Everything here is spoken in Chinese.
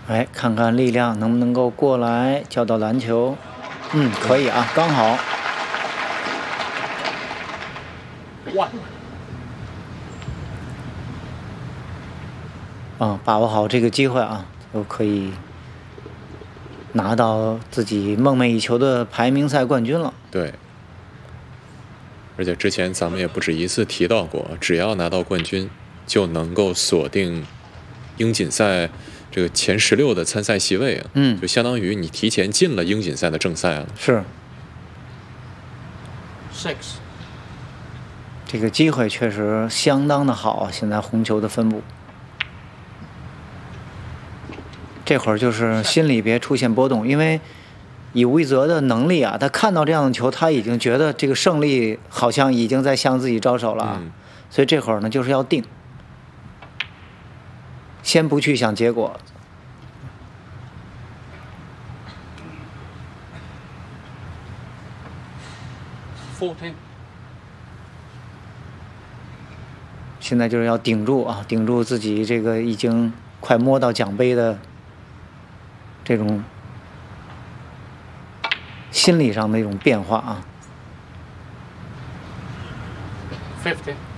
哎，看看力量能不能够过来交到篮球。可以啊，刚好。把握好这个机会啊，就可以拿到自己梦寐以求的排名赛冠军了。 对。而且之前咱们也不止一次提到过，只要拿到冠军，就能够锁定英锦赛这个前16的参赛席位啊。就相当于你提前进了英锦赛的正赛了。 是。这个机会确实相当的好啊！现在红球的分布，这会儿就是心里别出现波动，因为以吴一泽的能力啊，他看到这样的球，他已经觉得这个胜利好像已经在向自己招手了，所以这会儿呢就是要定，先不去想结果。现在就是要顶住啊，顶住自己这个已经快摸到奖杯的这种心理上的一种变化啊。 50